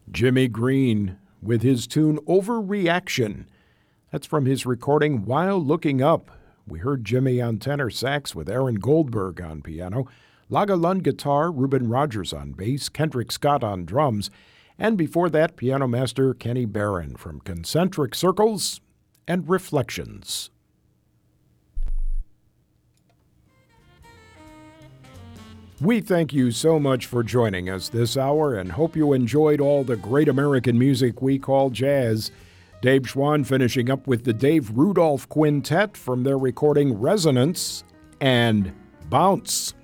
Jimmy Green with his tune Overreaction. That's from his recording While Looking Up. We heard Jimmy on tenor sax with Aaron Goldberg on piano, Laga Lund guitar, Reuben Rogers on bass, Kendrick Scott on drums, and before that, piano master Kenny Barron from Concentric Circles and Reflections. We thank you so much for joining us this hour and hope you enjoyed all the great American music we call jazz. Dave Schwann finishing up with the Dave Rudolph Quintet from their recording Resonance and Bounce.